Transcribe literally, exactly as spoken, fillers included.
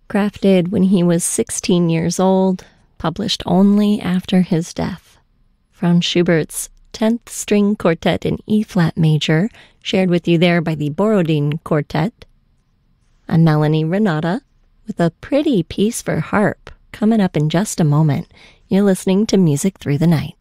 crafted when he was sixteen years old, published only after his death. Franz Schubert's tenth String Quartet in E-flat major, shared with you there by the Borodin Quartet. I'm Melanie Renata with a pretty piece for harp coming up in just a moment. You're listening to Music Through the Night.